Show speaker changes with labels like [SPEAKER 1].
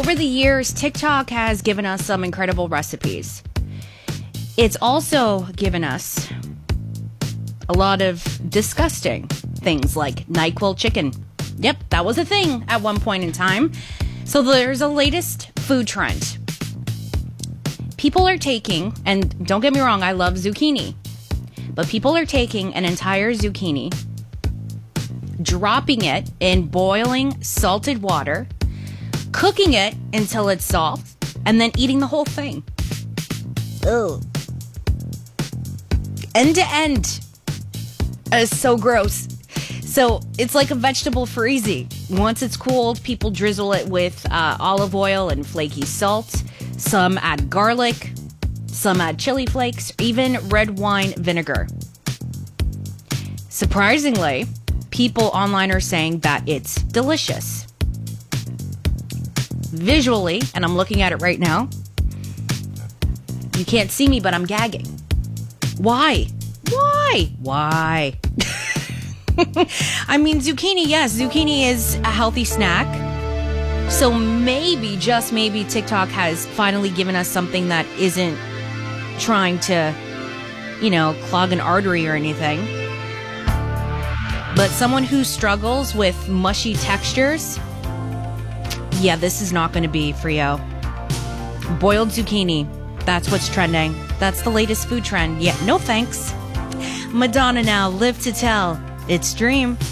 [SPEAKER 1] over the years, TikTok has given us some incredible recipes. It's also given us a lot of disgusting things like NyQuil chicken. Yep, that was a thing at one point in time. So there's a latest food trend. People are taking, and don't get me wrong, I love zucchini, but people are taking an entire zucchini, dropping it in boiling salted water, cooking it until it's soft, and then eating the whole thing. Ugh. End to end. It's so gross. So it's like a vegetable freezy. Once it's cooled, people drizzle it with olive oil and flaky salt. Some add garlic. Some add chili flakes, or even red wine vinegar. Surprisingly, people online are saying that it's delicious. Visually, and I'm looking at it right now, you can't see me, but I'm gagging. Why? Why? I mean, zucchini, yes, zucchini is a healthy snack. So maybe, just maybe, TikTok has finally given us something that isn't trying to, clog an artery or anything. But someone who struggles with mushy textures, yeah, this is not going to be for you. Boiled zucchini, that's what's trending. That's the latest food trend. Yeah, no thanks. Madonna now, Live to Tell. It's Dream.